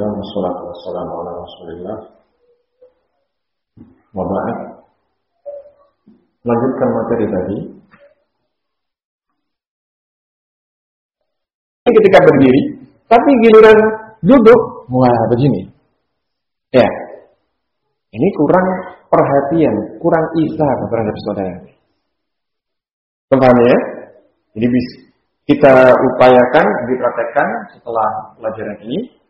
Alhamdulillah, wassalatu wassalamu ala Rasulillah. Wa ba'd. Lanjutkan materi tadi. Ketika berdiri, tapi giliran duduk, wah begini. Ya, ini kurang perhatian, kurang isar terhadap saudara. Paham ya? Jadi kita upayakan, dipraktekkan setelah pelajaran ini.